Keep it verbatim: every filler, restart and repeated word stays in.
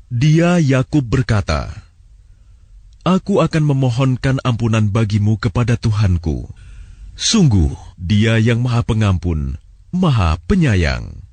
Dia Yakub berkata, "Aku akan memohonkan ampunan bagimu kepada Tuhanku. Sungguh, Dia yang Maha Pengampun, Maha Penyayang."